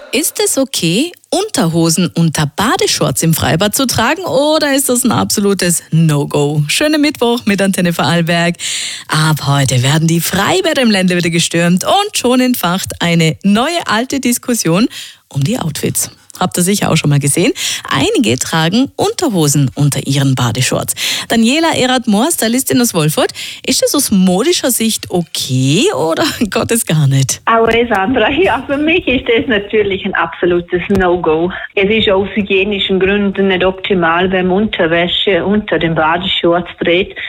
Ist es okay, Unterhosen unter Badeshorts im Freibad zu tragen oder ist das ein absolutes No-Go? Schönen Mittwoch mit Antenne Vorarlberg. Ab heute werden die Freibäder im Ländle wieder gestürmt und schon entfacht eine neue alte Diskussion um die Outfits. Habt ihr sicher auch schon mal gesehen. Einige tragen Unterhosen unter ihren Badeshorts. Daniela Erath-Mohr, Stylistin aus Wolfurt. Ist das aus modischer Sicht okay oder Gottes gar nicht? Sandra, ja, für mich ist das natürlich ein absolutes No-Go. Es ist aus hygienischen Gründen nicht optimal, wenn man Unterwäsche unter den Badeshorts trägt.